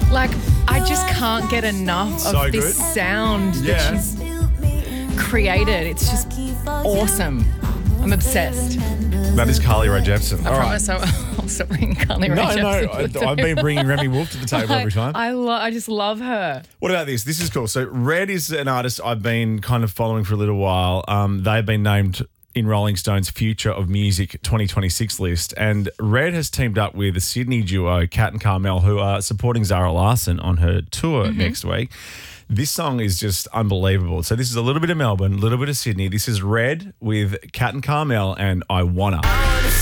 Like, I just can't get enough So of this good. sound Yeah. that she's created. It's just awesome. I'm obsessed. That is Carly Rae Jepsen. I All right. promise I'll stop bringing Carly Rae No, Jepsen. I've been bringing Remy Wolf to the table every time. I just love her. What about this? This is cool. So Red is an artist I've been kind of following for a little while. They've been named in Rolling Stone's Future of Music 2026 list. And Red has teamed up with the Sydney duo Kat and Carmel, who are supporting Zara Larsson on her tour next week. This song is just unbelievable. So this is a little bit of Melbourne, a little bit of Sydney. This is Red with Kat and Carmel and I Wanna.